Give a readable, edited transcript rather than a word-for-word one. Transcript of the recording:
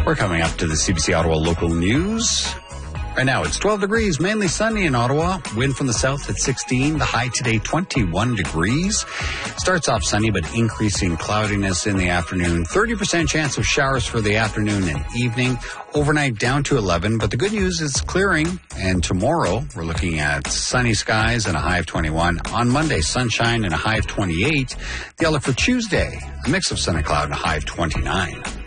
We're coming up to the CBC Ottawa local news. Right now, it's 12 degrees, mainly sunny in Ottawa. Wind from the south at 16. The high today, 21 degrees. Starts off sunny, but increasing cloudiness in the afternoon. 30% chance of showers for the afternoon and evening. Overnight down to 11, but the good news is clearing. And tomorrow, we're looking at sunny skies and a high of 21. On Monday, sunshine and a high of 28. The outlook for Tuesday, a mix of sun and cloud and a high of 29.